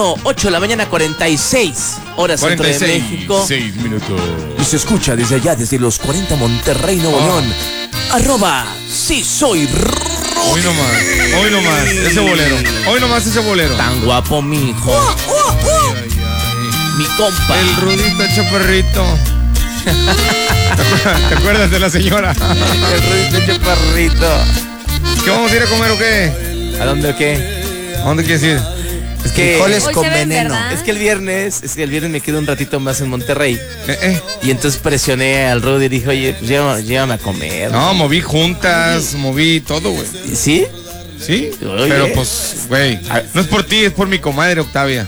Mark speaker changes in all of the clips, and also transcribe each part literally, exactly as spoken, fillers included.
Speaker 1: ocho de la mañana, cuarenta y seis horas
Speaker 2: cuarenta y seis,
Speaker 1: centro de México.
Speaker 2: seis minutos.
Speaker 1: Y se escucha desde allá, desde los cuarenta Monterrey, Nuevo
Speaker 2: Oh.
Speaker 1: León. Arroba, sí soy Rudy.
Speaker 2: Hoy nomás, hoy nomás, ese bolero. Hoy nomás ese bolero.
Speaker 1: Tan guapo, mijo.
Speaker 2: Ay, ay, ay.
Speaker 1: Mi compa.
Speaker 2: El Rudito chaparrito. ¿Te acuerdas, ¿Te acuerdas de la señora?
Speaker 1: El Rudito chaparrito.
Speaker 2: ¿Qué vamos a ir a comer o qué?
Speaker 1: ¿A dónde o qué?
Speaker 2: ¿A dónde quieres ir?
Speaker 1: Es que,
Speaker 3: Frijoles
Speaker 4: Hoy
Speaker 3: con
Speaker 4: se ven,
Speaker 3: veneno.
Speaker 4: ¿verdad?
Speaker 1: es que el viernes, es que el viernes me quedo un ratito más en Monterrey.
Speaker 2: Eh, eh.
Speaker 1: Y entonces presioné al Rudy y dije, oye, pues llévame, llévame a comer.
Speaker 2: No, moví juntas, moví todo, güey.
Speaker 1: ¿Sí?
Speaker 2: ¿Sí?
Speaker 1: Oye.
Speaker 2: Pero pues, güey, no es por ti, es por mi comadre Octavia.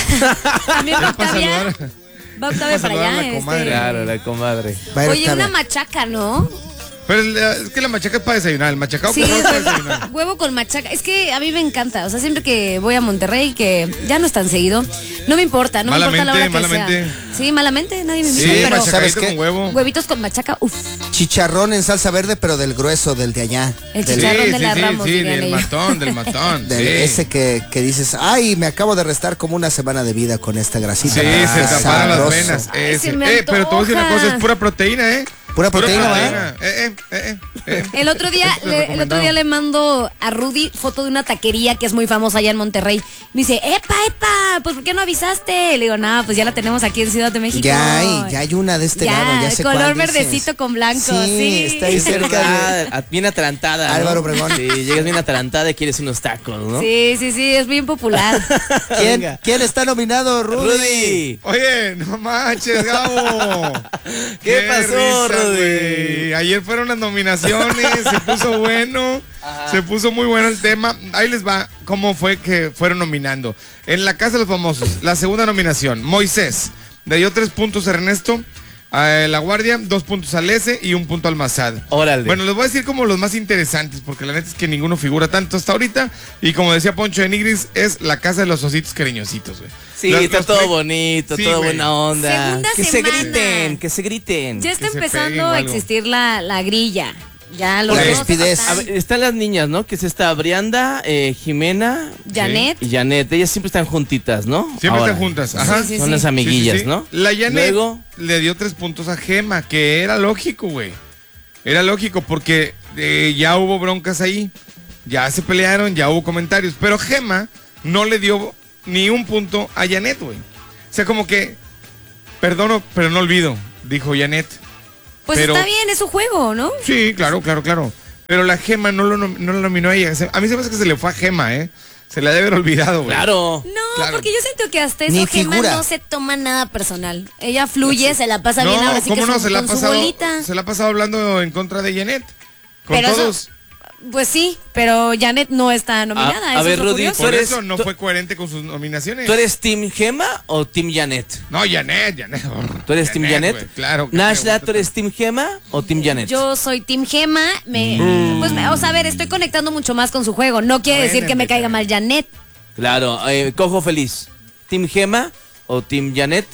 Speaker 4: También va
Speaker 2: Para
Speaker 4: Octavia.
Speaker 2: saludar.
Speaker 4: Va Octavia
Speaker 2: para
Speaker 4: para
Speaker 2: saludar a
Speaker 4: allá.
Speaker 2: la
Speaker 4: este.
Speaker 2: comadre.
Speaker 1: Claro, la comadre.
Speaker 3: Va a ir
Speaker 4: Oye,
Speaker 3: Octavia.
Speaker 4: una machaca, ¿no?
Speaker 2: Pero el- es que la machaca es para desayunar, el machacado
Speaker 4: Sí,
Speaker 2: pues, no es para
Speaker 4: es
Speaker 2: desayunar.
Speaker 4: huevo con machaca. Es que a mí me encanta. O sea, siempre que voy a Monterrey, que ya no es tan seguido, no me importa, no me importa la hora
Speaker 2: Malamente,
Speaker 4: que
Speaker 2: malamente.
Speaker 4: sea. Sí, malamente, nadie me
Speaker 2: Sí,
Speaker 4: invita, pero
Speaker 2: machacadito
Speaker 3: ¿sabes qué?
Speaker 2: con huevo.
Speaker 4: huevitos con machaca, uff.
Speaker 3: Chicharrón en salsa verde, pero del grueso, del de allá.
Speaker 4: El
Speaker 3: Del-
Speaker 4: chicharrón
Speaker 2: sí,
Speaker 4: de
Speaker 2: sí,
Speaker 4: la
Speaker 2: sí,
Speaker 4: Ramos,
Speaker 2: sí,
Speaker 4: dirían
Speaker 2: del
Speaker 4: ellos.
Speaker 2: matón, del matón.
Speaker 3: del-
Speaker 2: sí.
Speaker 3: Ese que, que dices, ay, me acabo de restar como una semana de vida con esta grasita.
Speaker 2: Sí,
Speaker 3: Ah,
Speaker 2: se taparon las
Speaker 3: sabroso.
Speaker 2: venas.
Speaker 4: Ay,
Speaker 2: ese.
Speaker 4: se me
Speaker 2: Eh, pero te voy a decir una
Speaker 4: antoja.
Speaker 2: cosa, es pura proteína, ¿eh?
Speaker 3: Pura proteína, ¿verdad?
Speaker 2: Eh, eh, eh, eh.
Speaker 4: El otro día,
Speaker 2: Esto es
Speaker 4: le, el
Speaker 2: recomendado.
Speaker 4: otro día le mando a Rudy foto de una taquería que es muy famosa allá en Monterrey. Me dice, epa, epa, pues ¿por qué no avisaste? Le digo, nada, pues ya la tenemos aquí en Ciudad de México.
Speaker 3: Ya hay, ya hay una de este
Speaker 4: Ya,
Speaker 3: lado, ya sé
Speaker 4: color
Speaker 3: cuál dices.
Speaker 4: verdecito con blanco, sí.
Speaker 3: está ahí
Speaker 1: Es
Speaker 3: cerca de...
Speaker 1: verdad, a- bien atalantada, ¿no?
Speaker 3: Álvaro Obregón.
Speaker 1: Sí, llegas bien atalantada y quieres unos tacos, ¿no?
Speaker 4: Sí, sí, sí, es bien popular.
Speaker 3: ¿Quién,
Speaker 1: Venga.
Speaker 3: ¿Quién está nominado, Rudy?
Speaker 1: Rudy.
Speaker 2: Oye, no manches, Gabo.
Speaker 1: ¿Qué pasó, Rudy?
Speaker 2: güey. Ayer fueron las nominaciones, se puso bueno, se puso muy bueno el tema. Ahí les va cómo fue que fueron nominando. En La Casa de los Famosos, la segunda nominación, Moisés. Le dio tres puntos a Ernesto, a La Guardia, dos puntos al S y un punto al Mazad.
Speaker 1: Órale.
Speaker 2: Bueno, les voy a decir como los más interesantes, porque la neta es que ninguno figura tanto hasta ahorita. Y como decía Poncho de Nigris, es La Casa de los Ositos Cariñositos, güey.
Speaker 1: Sí,
Speaker 2: Los-
Speaker 1: está
Speaker 2: los
Speaker 1: todo
Speaker 2: pre-
Speaker 1: bonito,
Speaker 2: Sí,
Speaker 1: todo
Speaker 2: güey.
Speaker 1: buena onda.
Speaker 4: Segunda
Speaker 1: que
Speaker 4: semana.
Speaker 1: se griten, que se griten.
Speaker 4: Ya está
Speaker 2: Que se peguen
Speaker 4: empezando
Speaker 2: o
Speaker 4: a
Speaker 2: algo.
Speaker 4: existir la, la grilla. Ya los
Speaker 3: La
Speaker 4: dos
Speaker 3: rispidez.
Speaker 4: están-
Speaker 1: A ver, están las niñas, ¿no? Que es esta Brianda, eh, Jimena
Speaker 4: Janet.
Speaker 1: y Janet. Ellas siempre están juntitas, ¿no?
Speaker 2: Siempre
Speaker 1: Ahora.
Speaker 2: están juntas, ajá.
Speaker 4: Sí, sí,
Speaker 1: Son
Speaker 4: sí.
Speaker 1: las amiguillas,
Speaker 2: Sí, sí, sí.
Speaker 1: ¿no?
Speaker 2: La Janet
Speaker 1: Luego,
Speaker 2: le dio tres puntos a Gema, que era lógico, güey. Era lógico porque eh, ya hubo broncas ahí, ya se pelearon, ya hubo comentarios, pero Gema no le dio ni un punto a Janet, güey. O sea, como que, perdono, pero no olvido, dijo Janet.
Speaker 4: Pues
Speaker 2: pero-
Speaker 4: está bien, es su juego, ¿no?
Speaker 2: Sí, claro, claro, claro. Pero la Gema no lo, nom- no lo nominó a ella. Se- A mí se me hace que se le fue a Gema, ¿eh? Se la debe haber olvidado, güey.
Speaker 1: claro.
Speaker 4: No,
Speaker 2: Claro.
Speaker 4: porque yo siento que hasta eso
Speaker 3: Ni
Speaker 4: Gemma
Speaker 3: figura.
Speaker 4: no se toma nada personal. Ella fluye, se la pasa bien ahora sí que
Speaker 2: ¿cómo no?
Speaker 4: su-
Speaker 2: Se la, ha
Speaker 4: con su
Speaker 2: pasado,
Speaker 4: bolita.
Speaker 2: se la ha pasado hablando en contra de Janet. Con
Speaker 4: Pero eso-
Speaker 2: todos.
Speaker 4: Pues sí, pero Janet no está nominada.
Speaker 1: A- a
Speaker 4: eso
Speaker 1: ver,
Speaker 4: es lo
Speaker 1: Rudy,
Speaker 4: curioso.
Speaker 1: tú
Speaker 2: Por
Speaker 1: eres-
Speaker 2: eso no
Speaker 1: tú-
Speaker 2: fue coherente con sus nominaciones.
Speaker 1: ¿Tú eres Team Gema o Team Janet?
Speaker 2: No, Janet, Janet.
Speaker 1: ¿Tú eres Team Janet?
Speaker 2: güey, claro. que
Speaker 1: Nashla,
Speaker 2: pregunta.
Speaker 1: ¿tú eres Team Gema o Team Janet?
Speaker 4: Yo soy Team Gema, me,
Speaker 2: Mm.
Speaker 4: pues, me- o sea, a ver, estoy conectando mucho más con su juego. No quiere decir que me caiga mal Janet.
Speaker 1: Claro, eh, cojo feliz. ¿Team Gema o Team Janet?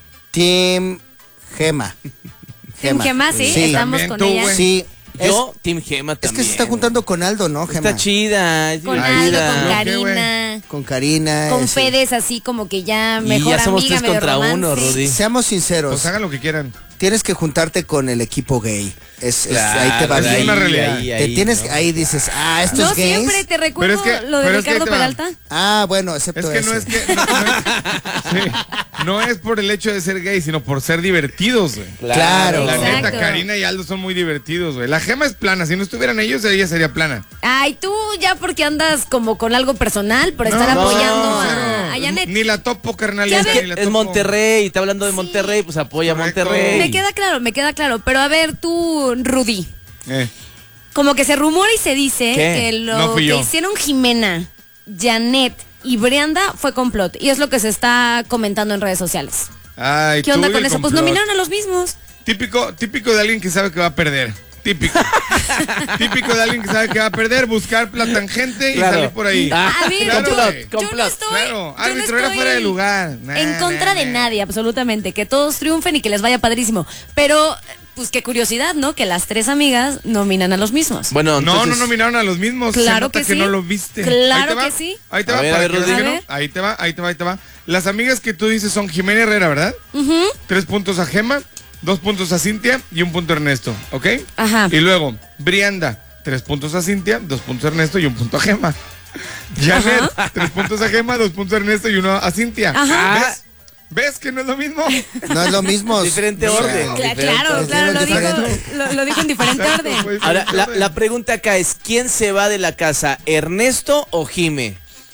Speaker 3: Team Gema.
Speaker 4: Team Gema, sí,
Speaker 3: Sí.
Speaker 4: estamos
Speaker 2: También
Speaker 4: con
Speaker 2: tú,
Speaker 4: ella.
Speaker 2: güey.
Speaker 3: Sí. Es,
Speaker 1: Yo, Team Gema
Speaker 3: es
Speaker 1: también.
Speaker 3: que se está juntando con Aldo, ¿no, Gema?
Speaker 1: Está chida. es
Speaker 4: Con
Speaker 1: divertida.
Speaker 4: Aldo, con
Speaker 2: ¿Yo qué, güey?
Speaker 4: Karina,
Speaker 3: Con Karina.
Speaker 4: con
Speaker 3: ese.
Speaker 4: Fedes, así como que ya
Speaker 1: Y
Speaker 4: mejor
Speaker 1: ya somos
Speaker 4: amiga,
Speaker 1: tres
Speaker 4: medio
Speaker 1: contra
Speaker 4: romance.
Speaker 1: uno, Rudy.
Speaker 3: Seamos sinceros,
Speaker 2: Pues hagan lo que quieran.
Speaker 3: tienes que juntarte con el equipo gay. Es, es-
Speaker 1: Claro,
Speaker 3: ahí te vas
Speaker 2: es
Speaker 3: bien.
Speaker 2: una realidad.
Speaker 1: ahí,
Speaker 3: Te
Speaker 1: ahí,
Speaker 3: tienes,
Speaker 1: ¿no?
Speaker 3: ahí dices, ah, estos
Speaker 4: No
Speaker 3: gays.
Speaker 4: siempre te recuerdo
Speaker 2: Pero es que-
Speaker 4: lo de
Speaker 2: pero es que
Speaker 4: Ricardo
Speaker 2: ahí te va.
Speaker 4: Peralta.
Speaker 3: Ah, bueno, excepto
Speaker 2: Es que no es
Speaker 3: ese.
Speaker 2: que. No, no es, sí, no es por el hecho de ser gay, sino por ser divertidos, güey.
Speaker 3: Claro.
Speaker 2: La
Speaker 4: Exacto.
Speaker 2: neta, Karina y Aldo son muy divertidos, güey. La Gema es plana. Si no estuvieran ellos, ella sería plana.
Speaker 4: Ay, tú ya porque andas como con algo personal por estar
Speaker 2: No,
Speaker 4: apoyando
Speaker 2: no,
Speaker 4: a, a
Speaker 2: no.
Speaker 4: Janet.
Speaker 2: Ni la topo, carnal.
Speaker 4: Ya
Speaker 2: esta,
Speaker 4: ves,
Speaker 2: ni la
Speaker 1: Es
Speaker 2: topo.
Speaker 1: Monterrey, está hablando de Monterrey, pues apoya a
Speaker 2: Correcto.
Speaker 1: Monterrey.
Speaker 4: Me queda claro, me queda claro. Pero a ver, tú, Rudy,
Speaker 2: Eh,
Speaker 4: como que se rumora y se dice
Speaker 1: ¿Qué?
Speaker 4: que lo
Speaker 2: No fui
Speaker 4: que
Speaker 2: yo.
Speaker 4: hicieron Jimena, Janet y Brianda fue complot. Y es lo que se está comentando en redes sociales.
Speaker 2: Ay,
Speaker 4: ¿Qué
Speaker 2: tú
Speaker 4: onda
Speaker 2: y
Speaker 4: con
Speaker 2: el
Speaker 4: eso? Pues
Speaker 2: complot.
Speaker 4: nominaron a los mismos.
Speaker 2: Típico, típico de alguien que sabe que va a perder. Típico. Típico de alguien que sabe que va a perder, buscar la tangente y
Speaker 1: Claro.
Speaker 2: salir por ahí.
Speaker 1: Ah,
Speaker 4: A ver,
Speaker 2: claro,
Speaker 4: yo,
Speaker 2: güey.
Speaker 4: yo no
Speaker 1: Complot.
Speaker 4: estoy,
Speaker 2: Claro,
Speaker 4: yo no
Speaker 2: árbitro era
Speaker 4: estoy
Speaker 2: fuera de lugar.
Speaker 4: en
Speaker 2: Nah,
Speaker 4: contra
Speaker 2: nah,
Speaker 4: de
Speaker 2: nah.
Speaker 4: nadie, absolutamente. Que todos triunfen y que les vaya padrísimo. Pero, pues qué curiosidad, ¿no? Que las tres amigas nominan a los mismos.
Speaker 1: Bueno,
Speaker 2: No,
Speaker 1: entonces,
Speaker 2: no nominaron a los mismos. Se
Speaker 4: Claro
Speaker 2: nota
Speaker 4: que
Speaker 2: que
Speaker 4: sí.
Speaker 2: no lo viste.
Speaker 4: Claro
Speaker 2: Ahí te va,
Speaker 4: que sí.
Speaker 2: Ahí te
Speaker 1: A
Speaker 2: va,
Speaker 1: ver,
Speaker 2: para
Speaker 1: a ver,
Speaker 2: que veas
Speaker 1: Rudy.
Speaker 2: que
Speaker 4: A
Speaker 2: no.
Speaker 4: ver.
Speaker 2: Ahí te va, ahí te va, ahí te va. Las amigas que tú dices son Jimena Herrera, ¿verdad?
Speaker 4: Ujú.
Speaker 2: Tres puntos a Gema, dos puntos a Cintia y un punto a Ernesto, ¿ok?
Speaker 4: Ajá.
Speaker 2: Y luego, Brianda, tres puntos a Cintia, dos puntos a Ernesto y un punto a Gema. Janet, tres puntos a Gema, dos puntos a Ernesto y uno a Cintia.
Speaker 4: Ajá.
Speaker 2: ¿Ves? ¿Ves que no es lo mismo?
Speaker 3: No es lo mismo.
Speaker 1: Diferente
Speaker 3: O sea,
Speaker 1: orden.
Speaker 4: Cla-
Speaker 1: diferente
Speaker 4: claro,
Speaker 1: orden.
Speaker 4: claro, lo dijo,
Speaker 3: diferente.
Speaker 4: lo, lo dijo en diferente
Speaker 2: Exacto,
Speaker 4: orden.
Speaker 2: fue
Speaker 1: Ahora,
Speaker 2: diferente
Speaker 1: la,
Speaker 2: orden.
Speaker 1: la pregunta acá es, ¿quién se va de la casa, Ernesto o Jime?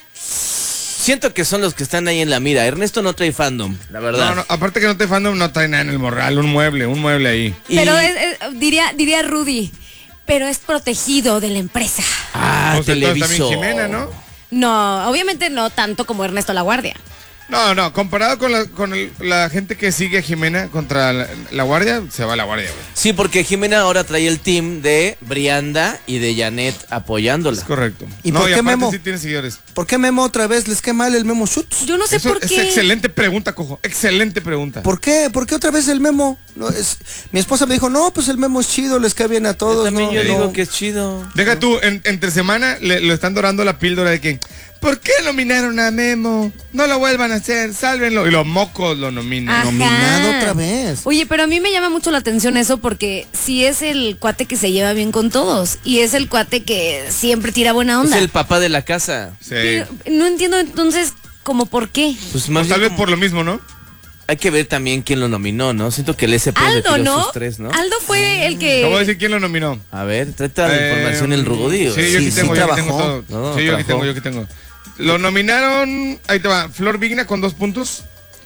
Speaker 1: Siento que son los que están ahí en la mira. Ernesto no trae fandom, la verdad.
Speaker 2: No, no, aparte que no te fandom, no trae nada en el morral, un mueble, un mueble ahí.
Speaker 1: Y-
Speaker 4: Pero es- es- diría, diría Rudy, pero es protegido de la empresa.
Speaker 1: Ah,
Speaker 2: O sea, entonces también
Speaker 1: Televiso.
Speaker 2: Jimena, ¿no?
Speaker 4: No, obviamente no tanto como Ernesto La Guardia.
Speaker 2: No, no, comparado con la, con el- la gente que sigue a Jimena contra la, la guardia, se va la guardia, güey.
Speaker 1: Sí, porque Jimena ahora trae el team de Brianda y de Janet apoyándola.
Speaker 2: Es correcto.
Speaker 3: ¿Y
Speaker 2: no,
Speaker 3: por
Speaker 2: y
Speaker 3: qué
Speaker 2: aparte
Speaker 3: Memo?
Speaker 2: sí tiene seguidores.
Speaker 3: ¿Por qué Memo otra vez les queda mal el Memo Shoots?
Speaker 4: Yo no sé
Speaker 2: Eso
Speaker 4: por
Speaker 2: es
Speaker 4: qué.
Speaker 2: excelente pregunta, cojo. Excelente pregunta.
Speaker 3: ¿Por qué? ¿Por qué otra vez el Memo? No, es, mi esposa me dijo, no, pues el Memo es chido, les cae bien a todos.
Speaker 1: También
Speaker 3: no,
Speaker 1: yo
Speaker 3: no.
Speaker 1: digo que es chido.
Speaker 2: Deja tú, en- entre semana le, lo están dorando la píldora de que, ¿por qué nominaron a Memo? No lo vuelvan a hacer, sálvenlo. Y los mocos lo nominan.
Speaker 4: Ajá.
Speaker 3: Nominado otra vez.
Speaker 4: Oye, pero a mí me llama mucho la atención eso porque sí es el cuate que se lleva bien con todos y es el cuate que siempre tira buena
Speaker 1: Es
Speaker 4: onda.
Speaker 1: el papá de la casa.
Speaker 2: Sí.
Speaker 4: Pero no entiendo entonces como por qué.
Speaker 1: Pues más
Speaker 2: Pues tal
Speaker 1: bien
Speaker 2: vez por lo mismo, ¿no?
Speaker 1: hay que ver también quién lo nominó, ¿no? Siento que el S P
Speaker 4: Aldo,
Speaker 1: retiró
Speaker 4: ¿no?
Speaker 1: sus tres, ¿no?
Speaker 4: Aldo fue el
Speaker 2: Te voy a
Speaker 4: que...
Speaker 2: decir quién lo nominó.
Speaker 1: A ver, trata la
Speaker 2: Eh,
Speaker 1: información el Rudy. ¿o?
Speaker 2: Sí, yo aquí
Speaker 3: sí
Speaker 2: tengo, yo aquí
Speaker 3: trabajó.
Speaker 2: tengo todo.
Speaker 1: No,
Speaker 2: sí, yo aquí
Speaker 1: trabajó.
Speaker 2: tengo, yo aquí tengo. Lo nominaron, ahí te va, Flor Vigna con dos puntos.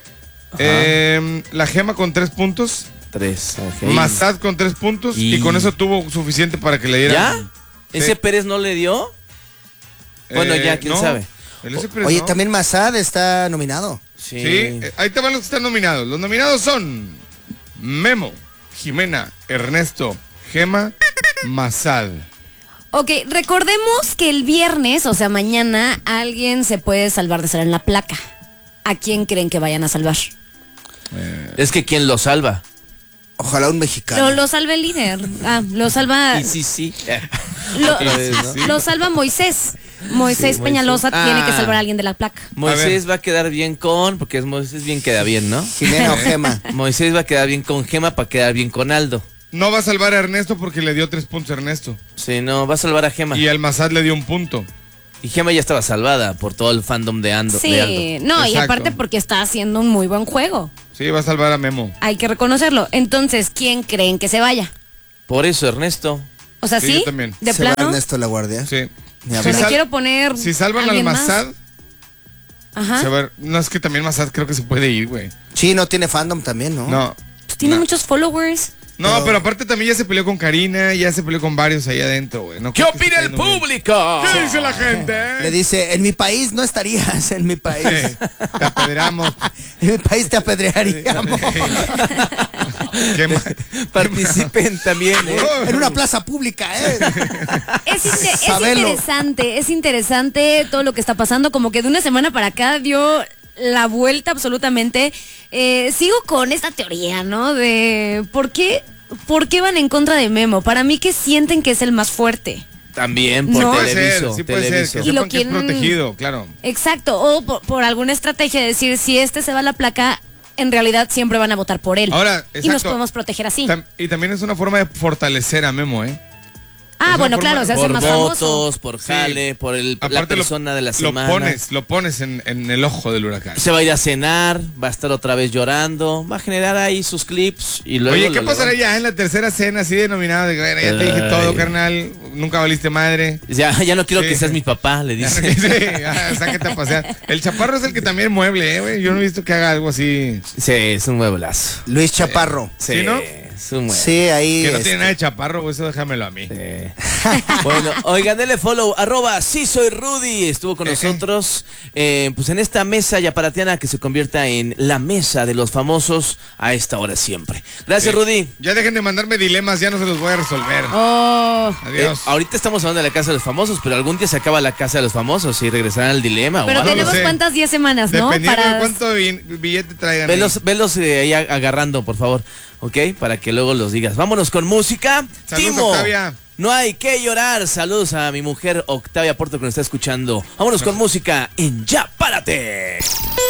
Speaker 2: Eh, la Gema con tres puntos.
Speaker 1: Tres, ok.
Speaker 2: Massad con tres puntos. Y...
Speaker 1: Y-
Speaker 2: con eso tuvo suficiente para que le dieran.
Speaker 1: ¿Ya?
Speaker 2: Sí.
Speaker 1: ¿Ese Pérez no le dio? Bueno,
Speaker 2: Eh,
Speaker 1: ya, quién
Speaker 2: no,
Speaker 1: sabe.
Speaker 2: el S P
Speaker 3: Oye,
Speaker 2: no.
Speaker 3: también Massad está nominado.
Speaker 1: Sí.
Speaker 2: Sí, eh, ahí te van los que están nominados. Los nominados son Memo, Jimena, Ernesto, Gema, Massad.
Speaker 4: Ok, recordemos que el viernes, o sea, mañana, alguien se puede salvar de estar en la placa. ¿A quién creen que vayan a salvar?
Speaker 1: Es que ¿quién lo salva?
Speaker 3: Ojalá un mexicano.
Speaker 4: Lo, lo salva el líder. Ah, lo salva...
Speaker 1: Y sí, sí.
Speaker 4: Lo,
Speaker 1: Otra vez, ¿no?
Speaker 4: lo salva Moisés. Moisés
Speaker 1: Sí,
Speaker 4: Peñalosa
Speaker 1: Moisés.
Speaker 4: tiene que
Speaker 1: Ah.
Speaker 4: salvar a alguien de la placa.
Speaker 1: Moisés va a quedar bien con, porque es Moisés bien queda bien, ¿no?
Speaker 3: Jimena o Gema.
Speaker 1: Moisés va a quedar bien con Gema para quedar bien con Aldo.
Speaker 2: No va a salvar a Ernesto porque le dio tres puntos a Ernesto.
Speaker 1: Sí, no, va a salvar a Gema.
Speaker 2: Y
Speaker 1: Y,
Speaker 2: al Massad le dio un punto.
Speaker 1: Gema ya estaba salvada por todo el fandom de, Ando, de Aldo.
Speaker 4: Sí, no, y
Speaker 2: Exacto.
Speaker 4: aparte porque está haciendo un muy buen juego.
Speaker 2: Sí, va a salvar a Memo.
Speaker 4: Hay que reconocerlo. Entonces, ¿quién creen que se vaya?
Speaker 1: Por eso, Ernesto.
Speaker 4: O sea,
Speaker 2: Sí,
Speaker 4: sí,
Speaker 2: yo también.
Speaker 4: de
Speaker 3: Se va
Speaker 4: plano.
Speaker 3: Ernesto La Guardia.
Speaker 2: Sí.
Speaker 3: Ni
Speaker 2: Si
Speaker 3: hablar.
Speaker 4: Me
Speaker 2: sal-
Speaker 4: quiero poner.
Speaker 2: Si salvan al
Speaker 4: alguien más.
Speaker 2: Massad,
Speaker 4: Ajá.
Speaker 2: se va a- no es que también Massad creo que se puede ir, güey.
Speaker 3: Sí, no tiene fandom también, ¿no?
Speaker 2: No.
Speaker 4: Pues tiene
Speaker 2: no.
Speaker 4: muchos followers.
Speaker 2: No,
Speaker 3: Pero-
Speaker 2: pero aparte también ya se peleó con Karina, ya se peleó con varios ahí adentro, güey. No
Speaker 1: ¿Qué
Speaker 2: creo que
Speaker 1: opina
Speaker 2: se
Speaker 1: el
Speaker 2: caiga muy bien.
Speaker 1: público?
Speaker 2: ¿Qué dice la gente?
Speaker 3: Le dice, en mi país no estarías, en mi país.
Speaker 2: Sí, te apedreamos.
Speaker 3: En mi país te apedrearíamos.
Speaker 2: ¿Qué ma-
Speaker 1: Participen también, ¿eh?
Speaker 3: En una plaza pública, ¿eh?
Speaker 4: Es, inte- es
Speaker 3: Sabelo.
Speaker 4: interesante, es interesante todo lo que está pasando. Como que de una semana para acá dio la vuelta absolutamente. Eh, sigo con esta teoría, ¿no? De por qué, por qué van en contra de Memo. Para mí que sienten que es el más fuerte.
Speaker 1: También por
Speaker 4: No.
Speaker 2: Puede ser,
Speaker 1: Televiso.
Speaker 2: sí puede
Speaker 1: Televiso.
Speaker 2: ser, que
Speaker 4: Y lo
Speaker 2: sepan que es
Speaker 4: quieren-
Speaker 2: protegido, claro.
Speaker 4: Exacto, o por, por alguna estrategia de decir, si este se va a la placa, en realidad siempre van a votar por él.
Speaker 2: Ahora,
Speaker 4: y nos
Speaker 2: exacto.
Speaker 4: podemos proteger así.
Speaker 2: Tam- y también es una forma de fortalecer a Memo, ¿eh?
Speaker 4: Ah,
Speaker 2: una
Speaker 4: bueno,
Speaker 2: forma-
Speaker 4: claro, se hace
Speaker 1: Por
Speaker 4: más
Speaker 1: votos,
Speaker 4: famoso.
Speaker 1: por
Speaker 2: Sí.
Speaker 1: jale, por el, la
Speaker 2: Aparte lo-
Speaker 1: persona de la
Speaker 2: lo
Speaker 1: semana.
Speaker 2: pones, lo pones en, en el ojo del huracán.
Speaker 1: Se va a ir a cenar, va a estar otra vez llorando, va a generar ahí sus clips y luego...
Speaker 2: Oye,
Speaker 1: lo
Speaker 2: ¿qué pasará
Speaker 1: levanta.
Speaker 2: ya en la tercera cena así denominada? De, bueno, ya te dije
Speaker 1: Ay.
Speaker 2: todo, carnal, nunca valiste madre.
Speaker 1: Ya, ya no quiero
Speaker 2: Sí.
Speaker 1: que seas mi papá, le
Speaker 2: Ya no-
Speaker 1: dice.
Speaker 2: sí, ya, sáquete a pasear. El chaparro es el que también mueble, ¿eh, güey? Yo no he visto que haga algo así.
Speaker 1: Sí, es un mueblazo.
Speaker 3: Luis Chaparro.
Speaker 2: ¿Sí, no?
Speaker 1: Es un muere.
Speaker 3: Sí, ahí.
Speaker 2: Que no
Speaker 3: este,
Speaker 2: tiene nada de chaparro, güey, eso déjamelo a mí.
Speaker 1: Eh. Bueno, oigan, denle follow, arroba, sí soy Rudy, estuvo con nosotros, eh, pues en esta mesa yaparatiana que se convierta en la mesa de los famosos a esta hora siempre. Gracias,
Speaker 2: Sí.
Speaker 1: Rudy.
Speaker 2: Ya dejen de mandarme dilemas, ya no se los voy a resolver.
Speaker 4: Oh.
Speaker 2: Adiós.
Speaker 1: Eh, ahorita estamos hablando de la casa de los famosos, pero algún día se acaba la casa de los famosos y regresarán al dilema.
Speaker 4: Pero
Speaker 1: o algo.
Speaker 4: tenemos
Speaker 2: sé.
Speaker 4: cuántas diez semanas, ¿no?
Speaker 2: Dependiendo
Speaker 4: Para...
Speaker 2: de cuánto bi- billete traigan. ahí.
Speaker 1: Velos, velos eh, ahí agarrando, por favor, ¿ok? Para que luego los digas. Vámonos con música.
Speaker 2: Saludos,
Speaker 1: Timo,
Speaker 2: Octavia.
Speaker 1: no hay que llorar. Saludos a mi mujer Octavia Porto que nos está escuchando. Vámonos con música en Ya Párate.